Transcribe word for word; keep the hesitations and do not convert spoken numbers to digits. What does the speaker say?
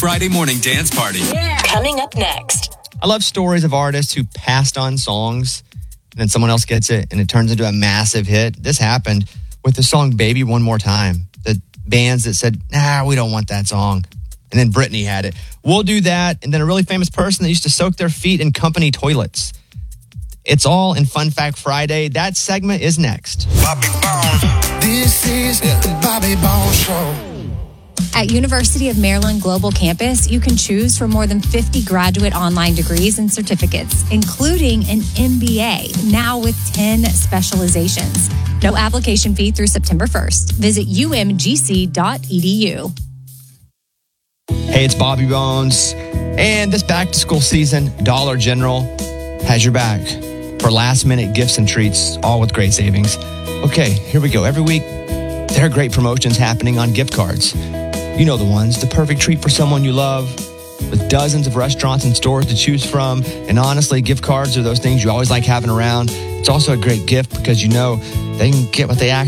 Friday morning dance party. Yeah. Coming up next. I love stories of artists who passed on songs and then someone else gets it and it turns into a massive hit. This happened with the song Baby One More Time. The bands that said, nah, we don't want that song. And then Britney had it. We'll do that. And then a really famous person that used to soak their feet in company toilets. It's all in Fun Fact Friday. That segment is next. Bobby Bones. This is the Bobby Bones Show. At University of Maryland Global Campus, you can choose from more than fifty graduate online degrees and certificates, including an M B A, now with ten specializations. No application fee through September first. Visit u m g c dot e d u. Hey, it's Bobby Bones. And this back-to-school season, Dollar General has your back for last-minute gifts and treats, all with great savings. Okay, here we go. Every week, there are great promotions happening on gift cards. You know the ones, the perfect treat for someone you love, with dozens of restaurants and stores to choose from. And honestly, gift cards are those things you always like having around. It's also a great gift because you know they can get what they actually